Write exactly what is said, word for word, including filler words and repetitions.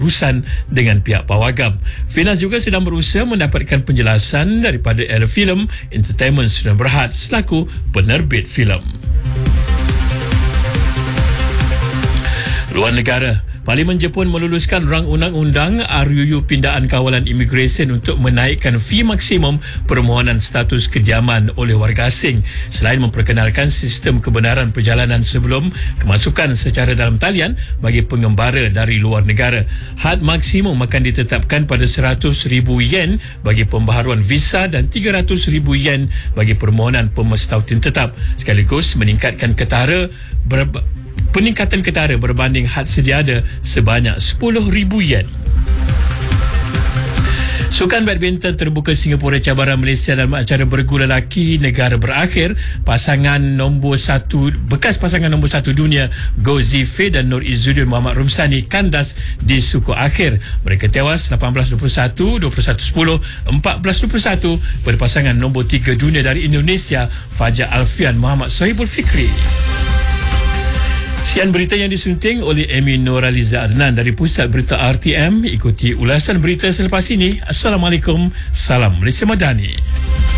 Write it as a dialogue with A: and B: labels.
A: terusan dengan pihak pawagam. Finas juga sedang berusaha mendapatkan penjelasan daripada Ella Film Entertainment Sudan Berhad selaku penerbit filem. Luar negara, Parlimen Jepun meluluskan rang undang-undang R U U Pindaan Kawalan Imigresen untuk menaikkan fee maksimum permohonan status kediaman oleh warga asing selain memperkenalkan sistem kebenaran perjalanan sebelum kemasukan secara dalam talian bagi pengembara dari luar negara. Had maksimum akan ditetapkan pada seratus ribu yen bagi pembaharuan visa dan tiga ratus ribu yen bagi permohonan pemestautin tetap, sekaligus meningkatkan ketara ber- peningkatan ketara berbanding had sedia ada sebanyak sepuluh ribu yen. Sukan badminton terbuka Singapura cabaran Malaysia dalam acara bergu lelaki negara berakhir. Pasangan nombor satu, bekas pasangan nombor satu dunia Goh Zifei dan Nur Izzuddin Muhammad Rumsani kandas di suku akhir. Mereka tewas lapan belas dua puluh satu, dua puluh satu sepuluh, empat belas dua puluh satu pada pasangan nombor tiga dunia dari Indonesia Fajar Alfian Muhammad Sohibul Fikri. Sekian berita yang disunting oleh Amy Nuraliza Adnan dari Pusat Berita R T M. Ikuti ulasan berita selepas ini. Assalamualaikum. Salam Malaysia Madani.